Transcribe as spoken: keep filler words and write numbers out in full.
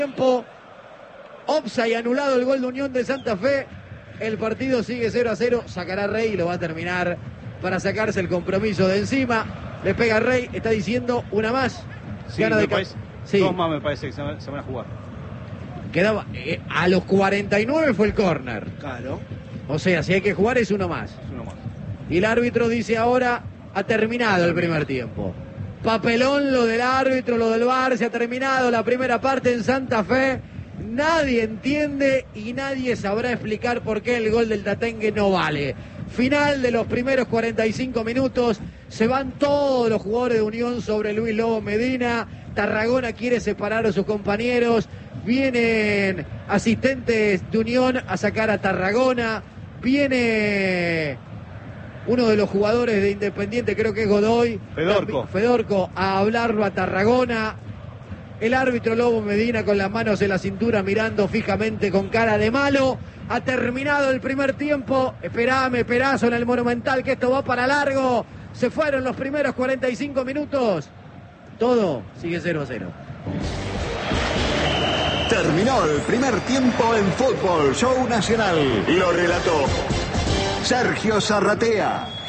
Tiempo, offside, anulado el gol de Unión de Santa Fe. El partido sigue cero a cero. Sacará Rey y lo va a terminar para sacarse el compromiso de encima. Le pega Rey, está diciendo una más. Sí, Gana me de parece, sí. Dos más me parece que se van, se van a jugar. Quedaba eh, a los cuarenta y nueve fue el córner. Claro. O sea, si hay que jugar es uno más. Es uno más. Y el árbitro dice ahora, ha terminado el primer tiempo. Papelón lo del árbitro, lo del V A R, se ha terminado la primera parte en Santa Fe. Nadie entiende y nadie sabrá explicar por qué el gol del Tatengue no vale. Final de los primeros cuarenta y cinco minutos. Se van todos los jugadores de Unión sobre Luis Lobo Medina. Tarragona quiere separar a sus compañeros. Vienen asistentes de Unión a sacar a Tarragona. Viene uno de los jugadores de Independiente, creo que es Godoy. Fedorco. Fedorco a hablarlo a Tarragona. El árbitro Lobo Medina con las manos en la cintura mirando fijamente con cara de malo. Ha terminado el primer tiempo. Esperame, Perazo, en el Monumental, que esto va para largo. Se fueron los primeros cuarenta y cinco minutos. Todo sigue cero a cero. Terminó el primer tiempo en Fútbol Show Nacional. Lo relató Sergio Zarratea.